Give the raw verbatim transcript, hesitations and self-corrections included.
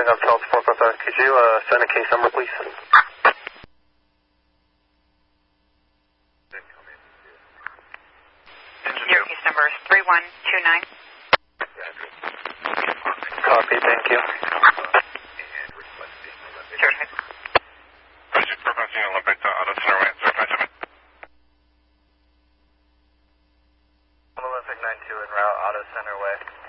setting up Charles four five five. Could you uh, send a case number, please? Your case number is three one two nine. Copy, thank you. Certified. Roger, requesting Olympic to Auto Center Way, certified to me. Olympic nine two en route, Auto Center Way.